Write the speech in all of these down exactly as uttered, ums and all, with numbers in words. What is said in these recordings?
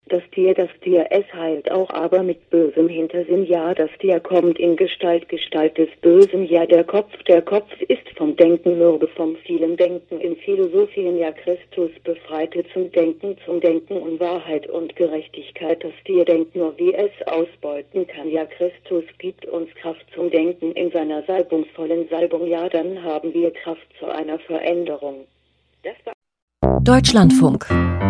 Das Tier, das Tier, es heilt auch, aber mit bösem Hintersinn. Ja, das Tier kommt in Gestalt, Gestalt des Bösen. Ja, der Kopf, der Kopf ist vom Denken mürbe, vom vielen Denken in Philosophien. Ja, Christus befreite zum Denken, zum Denken und Wahrheit und Gerechtigkeit. Das Tier denkt nur, wie es ausbeuten kann. Ja, Christus gibt uns Kraft zum Denken in seiner salbungsvollen Salbung. Ja, dann haben wir Kraft zu einer Veränderung. Das war Deutschlandfunk.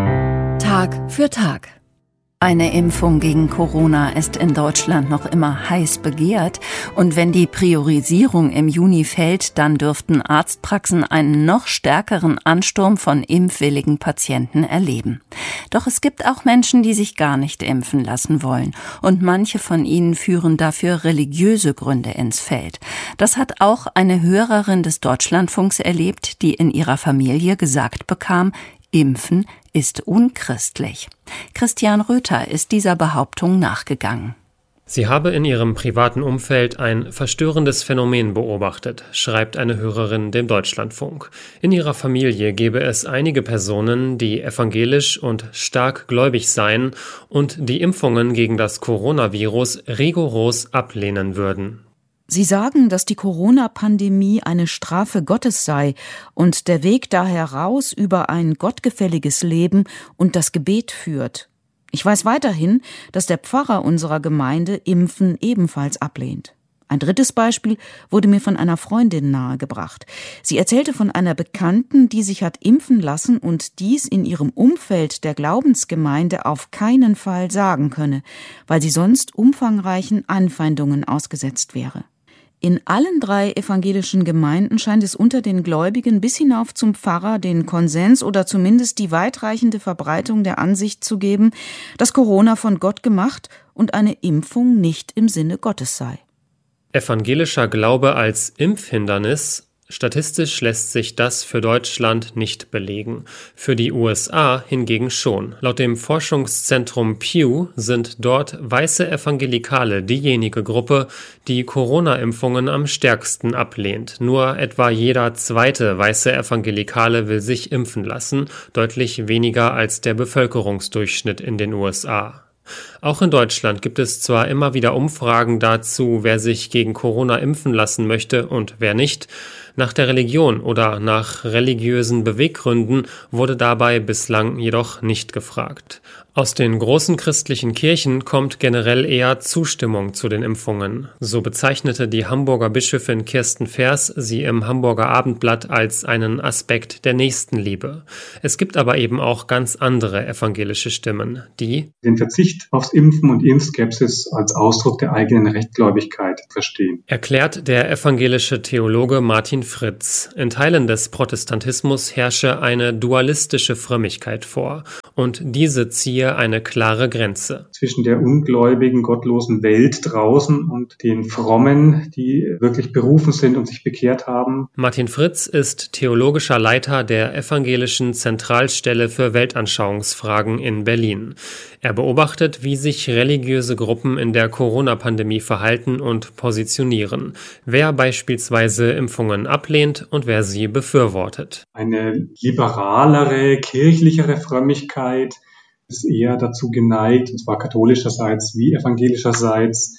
Tag für Tag. Eine Impfung gegen Corona ist in Deutschland noch immer heiß begehrt. Und wenn die Priorisierung im Juni fällt, dann dürften Arztpraxen einen noch stärkeren Ansturm von impfwilligen Patienten erleben. Doch es gibt auch Menschen, die sich gar nicht impfen lassen wollen. Und manche von ihnen führen dafür religiöse Gründe ins Feld. Das hat auch eine Hörerin des Deutschlandfunks erlebt, die in ihrer Familie gesagt bekam, Impfen ist unchristlich. Christian Röther ist dieser Behauptung nachgegangen. Sie habe in ihrem privaten Umfeld ein verstörendes Phänomen beobachtet, schreibt eine Hörerin dem Deutschlandfunk. In ihrer Familie gebe es einige Personen, die evangelisch und stark gläubig seien und die Impfungen gegen das Coronavirus rigoros ablehnen würden. Sie sagen, dass die Corona-Pandemie eine Strafe Gottes sei und der Weg da heraus über ein gottgefälliges Leben und das Gebet führt. Ich weiß weiterhin, dass der Pfarrer unserer Gemeinde Impfen ebenfalls ablehnt. Ein drittes Beispiel wurde mir von einer Freundin nahegebracht. Sie erzählte von einer Bekannten, die sich hat impfen lassen und dies in ihrem Umfeld der Glaubensgemeinde auf keinen Fall sagen könne, weil sie sonst umfangreichen Anfeindungen ausgesetzt wäre. In allen drei evangelischen Gemeinden scheint es unter den Gläubigen bis hinauf zum Pfarrer den Konsens oder zumindest die weitreichende Verbreitung der Ansicht zu geben, dass Corona von Gott gemacht und eine Impfung nicht im Sinne Gottes sei. Evangelischer Glaube als Impfhindernis? Statistisch lässt sich das für Deutschland nicht belegen, für die U S A hingegen schon. Laut dem Forschungszentrum Pew sind dort weiße Evangelikale diejenige Gruppe, die Corona-Impfungen am stärksten ablehnt. Nur etwa jeder zweite weiße Evangelikale will sich impfen lassen, deutlich weniger als der Bevölkerungsdurchschnitt in den U S A. Auch in Deutschland gibt es zwar immer wieder Umfragen dazu, wer sich gegen Corona impfen lassen möchte und wer nicht. Nach der Religion oder nach religiösen Beweggründen wurde dabei bislang jedoch nicht gefragt. Aus den großen christlichen Kirchen kommt generell eher Zustimmung zu den Impfungen. So bezeichnete die Hamburger Bischöfin Kirsten Vers sie im Hamburger Abendblatt als einen Aspekt der Nächstenliebe. Es gibt aber eben auch ganz andere evangelische Stimmen, die den Verzicht aufs Impfen und Impfskepsis als Ausdruck der eigenen Rechtgläubigkeit verstehen. Erklärt der evangelische Theologe Martin Fritz. In Teilen des Protestantismus herrsche eine dualistische Frömmigkeit vor und diese ziehe eine klare Grenze zwischen der ungläubigen, gottlosen Welt draußen und den Frommen, die wirklich berufen sind und sich bekehrt haben. Martin Fritz ist theologischer Leiter der Evangelischen Zentralstelle für Weltanschauungsfragen in Berlin. Er beobachtet, wie sich religiöse Gruppen in der Corona-Pandemie verhalten und positionieren, wer beispielsweise Impfungen ablehnt und wer sie befürwortet. Eine liberalere, kirchlichere Frömmigkeit ist eher dazu geneigt, und zwar katholischerseits wie evangelischerseits,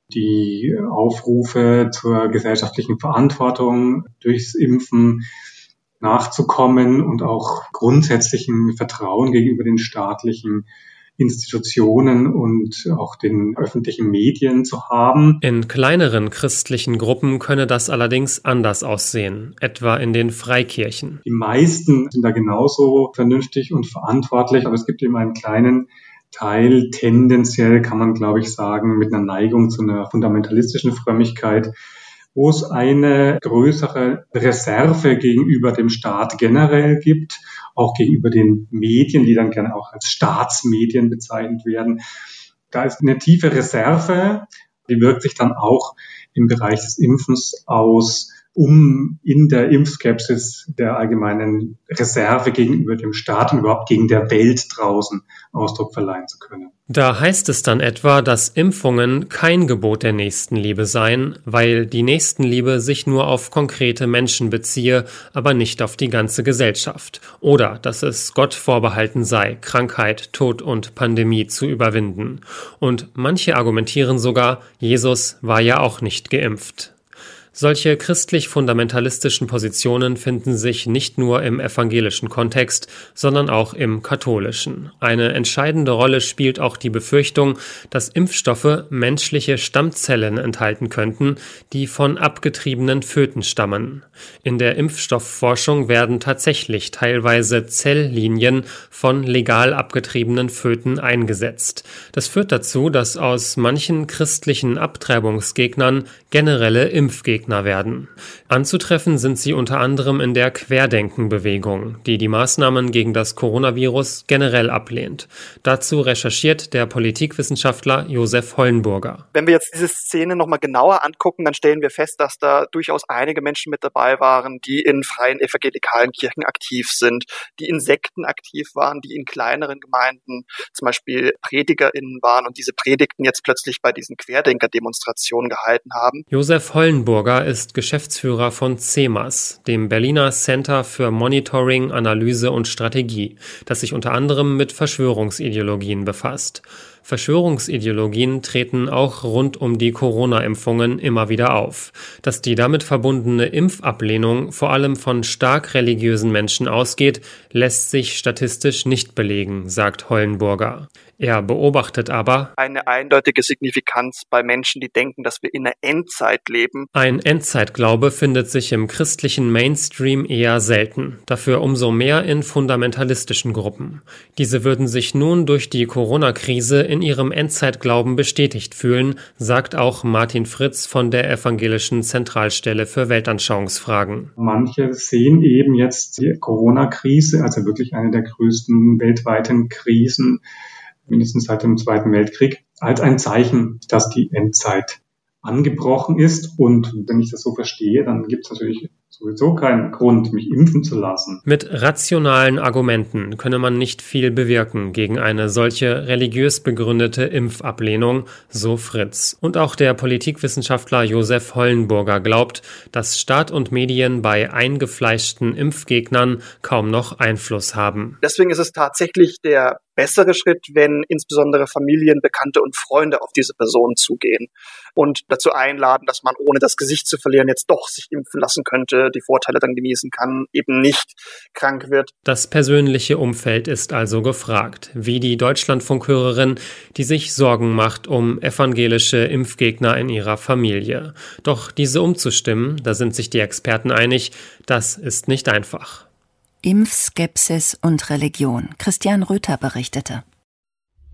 die Aufrufe zur gesellschaftlichen Verantwortung durchs Impfen nachzukommen und auch grundsätzlichen Vertrauen gegenüber den staatlichen Institutionen und auch den öffentlichen Medien zu haben. In kleineren christlichen Gruppen könne das allerdings anders aussehen, etwa in den Freikirchen. Die meisten sind da genauso vernünftig und verantwortlich, aber es gibt eben einen kleinen Teil, tendenziell kann man, glaube ich, sagen, mit einer Neigung zu einer fundamentalistischen Frömmigkeit, wo es eine größere Reserve gegenüber dem Staat generell gibt, auch gegenüber den Medien, die dann gerne auch als Staatsmedien bezeichnet werden. Da ist eine tiefe Reserve, die wirkt sich dann auch im Bereich des Impfens aus. um in der Impfskepsis der allgemeinen Reserve gegenüber dem Staat und überhaupt gegen der Welt draußen Ausdruck verleihen zu können. Da heißt es dann etwa, dass Impfungen kein Gebot der Nächstenliebe seien, weil die Nächstenliebe sich nur auf konkrete Menschen beziehe, aber nicht auf die ganze Gesellschaft. Oder dass es Gott vorbehalten sei, Krankheit, Tod und Pandemie zu überwinden. Und manche argumentieren sogar, Jesus war ja auch nicht geimpft. Solche christlich-fundamentalistischen Positionen finden sich nicht nur im evangelischen Kontext, sondern auch im katholischen. Eine entscheidende Rolle spielt auch die Befürchtung, dass Impfstoffe menschliche Stammzellen enthalten könnten, die von abgetriebenen Föten stammen. In der Impfstoffforschung werden tatsächlich teilweise Zelllinien von legal abgetriebenen Föten eingesetzt. Das führt dazu, dass aus manchen christlichen Abtreibungsgegnern generelle Impfgegner werden. Anzutreffen sind sie unter anderem in der Querdenken-Bewegung, die die Maßnahmen gegen das Coronavirus generell ablehnt. Dazu recherchiert der Politikwissenschaftler Josef Hollenburger. Wenn wir jetzt diese Szene nochmal genauer angucken, dann stellen wir fest, dass da durchaus einige Menschen mit dabei waren, die in freien evangelikalen Kirchen aktiv sind, die in Sekten aktiv waren, die in kleineren Gemeinden zum Beispiel PredigerInnen waren und diese Predigten jetzt plötzlich bei diesen Querdenker-Demonstrationen gehalten haben. Josef Hollenburger ist Geschäftsführer von C E M A S, dem Berliner Center für Monitoring, Analyse und Strategie, das sich unter anderem mit Verschwörungsideologien befasst. Verschwörungsideologien treten auch rund um die Corona-Impfungen immer wieder auf. Dass die damit verbundene Impfablehnung vor allem von stark religiösen Menschen ausgeht, lässt sich statistisch nicht belegen, sagt Hollenburger. Er beobachtet aber eine eindeutige Signifikanz bei Menschen, die denken, dass wir in einer Endzeit leben. Ein Endzeitglaube findet sich im christlichen Mainstream eher selten, dafür umso mehr in fundamentalistischen Gruppen. Diese würden sich nun durch die Corona-Krise in ihrem Endzeitglauben bestätigt fühlen, sagt auch Martin Fritz von der Evangelischen Zentralstelle für Weltanschauungsfragen. Manche sehen eben jetzt die Corona-Krise, also wirklich eine der größten weltweiten Krisen, mindestens seit dem Zweiten Weltkrieg, als ein Zeichen, dass die Endzeit angebrochen ist. Und wenn ich das so verstehe, dann gibt es natürlich sowieso keinen Grund, mich impfen zu lassen. Mit rationalen Argumenten könne man nicht viel bewirken gegen eine solche religiös begründete Impfablehnung, so Fritz. Und auch der Politikwissenschaftler Josef Hollenburger glaubt, dass Staat und Medien bei eingefleischten Impfgegnern kaum noch Einfluss haben. Deswegen ist es tatsächlich der bessere Schritt, wenn insbesondere Familien, Bekannte und Freunde auf diese Personen zugehen und dazu einladen, dass man, ohne das Gesicht zu verlieren, jetzt doch sich impfen lassen könnte, die Vorteile dann genießen kann, eben nicht krank wird. Das persönliche Umfeld ist also gefragt, wie die Deutschlandfunkhörerin, die sich Sorgen macht um evangelische Impfgegner in ihrer Familie. Doch diese umzustimmen, da sind sich die Experten einig, das ist nicht einfach. Impfskepsis und Religion. Christian Röther berichtete.